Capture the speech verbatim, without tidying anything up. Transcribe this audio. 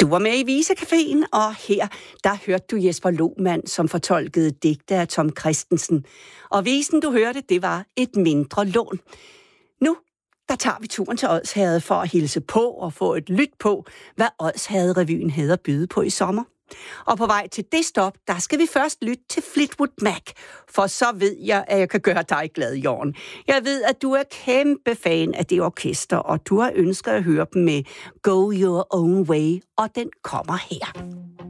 Du var med i Visecaféen, og her, der hørte du Jesper Lohmann, som fortolkede digte af Tom Kristensen. Og visen, du hørte, det var Et mindre lån. Nu, der tager vi turen til Odsherred for at hilse på og få et lyt på, hvad Odsherred-revyen havde at byde på i sommer. Og på vej til det stop, der skal vi først lytte til Fleetwood Mac, for så ved jeg, at jeg kan gøre dig glad, Jørgen. Jeg ved, at du er kæmpe fan af det orkester, og du har ønsket at høre dem med Go Your Own Way, og den kommer her.